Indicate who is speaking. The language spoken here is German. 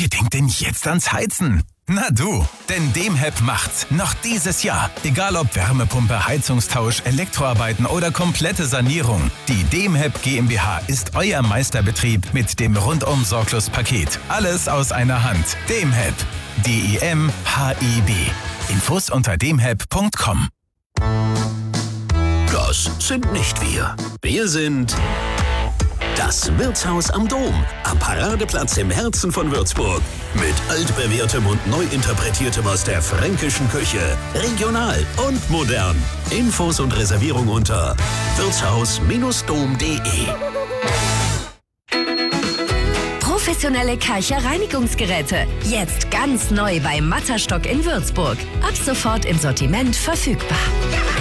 Speaker 1: Wer denkt denn jetzt ans Heizen? Na du, denn Demheb macht's noch dieses Jahr. Egal ob Wärmepumpe, Heizungstausch, Elektroarbeiten oder komplette Sanierung. Die Demheb GmbH ist euer Meisterbetrieb mit dem Rundum-Sorglos-Paket. Alles aus einer Hand. Demheb. D-E-M-H-E-B. Infos unter demheb.com.
Speaker 2: Das sind nicht wir. Wir sind das Wirtshaus am Dom, am Paradeplatz im Herzen von Würzburg. Mit altbewährtem und neu interpretiertem aus der fränkischen Küche. Regional und modern. Infos und Reservierung unter wirtshaus-dom.de.
Speaker 3: Professionelle Karcher-Reinigungsgeräte. Jetzt ganz neu bei Matterstock in Würzburg. Ab sofort im Sortiment verfügbar.